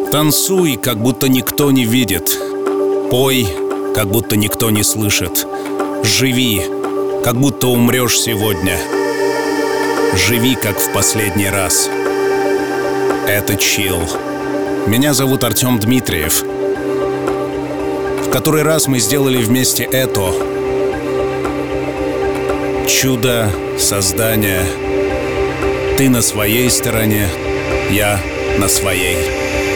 Танцуй, как будто никто не видит. Пой, как будто никто не слышит. Живи, как будто умрешь сегодня. Живи, как в последний раз. Это чилл. Меня зовут Артем Дмитриев. В который раз мы сделали вместе это. Чудо создания. Ты на своей стороне, я на своей.